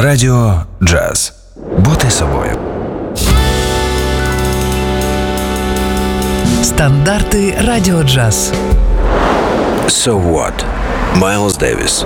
Радіо Джаз. Бути собою. Стандарти Радіо Джаз. So What? Майлз Девіс.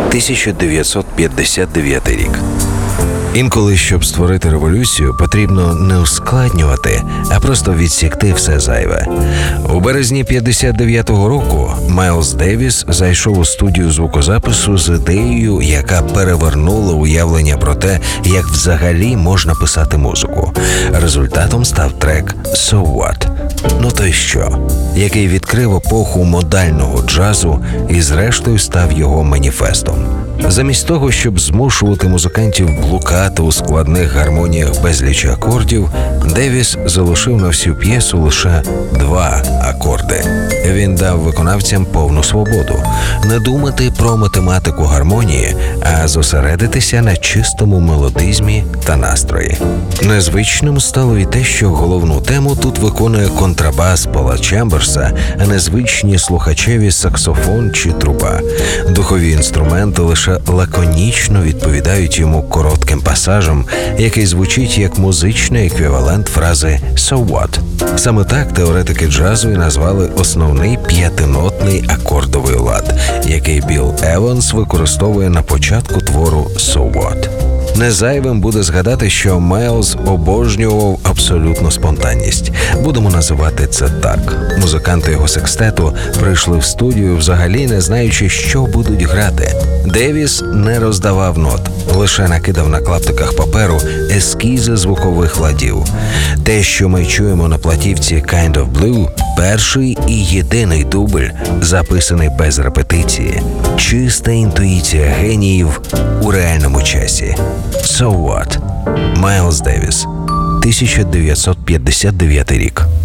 1959 рік. Інколи, щоб створити революцію, потрібно не ускладнювати, а просто відсікти все зайве. У березні 59-го року Майлз Девіс зайшов у студію звукозапису з ідеєю, яка перевернула уявлення про те, як взагалі можна писати музику. Результатом став трек «So What?» «Ну то й що?», який відкрив епоху модального джазу і зрештою став його маніфестом. Замість того, щоб змушувати музикантів блукати у складних гармоніях безлічі акордів, Девіс залишив на всю п'єсу лише 2 акорди. Він дав виконавцям повну свободу не думати про математику гармонії, а зосередитися на чистому мелодизмі та настрої. Незвичним стало і те, що головну тему тут виконує контрабас Пола Чемберса, а не звичні слухачеві саксофон чи труба. Духові інструменти лише лаконічно відповідають йому коротким пасажем, який звучить як музичний еквівалент фрази «So what?». Саме так теоретики джазу і назвали основний 5-нотний акордовий лад, який Білл Еванс використовує на початку твору «So what?». Незайвим буде згадати, що Майлз обожнював абсолютну спонтанність. Будемо називати це так. Музиканти його секстету прийшли в студію, взагалі не знаючи, що будуть грати. Девіс не роздавав нот, лише накидав на клаптиках паперу ескізи звукових ладів. Те, що ми чуємо на платівці «Kind of Blue», перший і єдиний дубль, записаний без репетиції. Чиста інтуїція геніїв у реальному часі. So What? Майлз Девіс. 1959 рік.